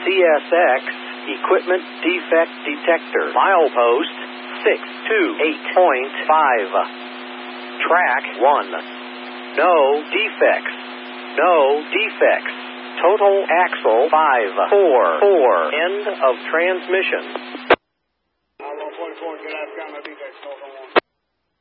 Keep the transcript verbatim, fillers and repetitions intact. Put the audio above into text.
C S X, Equipment Defect Detector. Milepost six two eight point five. Track one. No defects. No defects. Total axle five four four. End of transmission.